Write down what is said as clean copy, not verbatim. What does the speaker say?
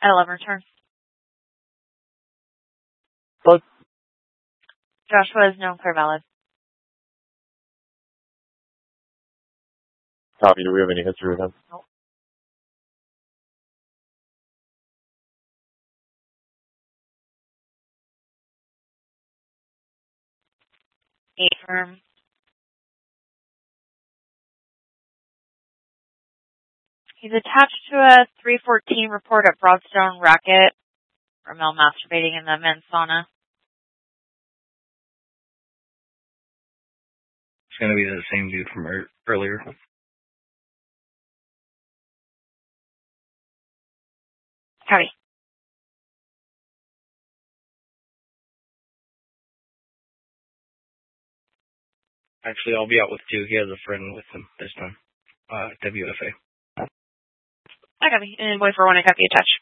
At 11 return. But Joshua is known clear valid. copy. Do we have any history with him? Nope. 8 firm. He's attached to a 314 report at Broadstone Racket for male masturbating in the men's sauna. It's going to be the same dude from earlier. Copy. Actually, I'll be out with 2. He has a friend with him this time. WFA. I copy. And boy for 1, I copy attached.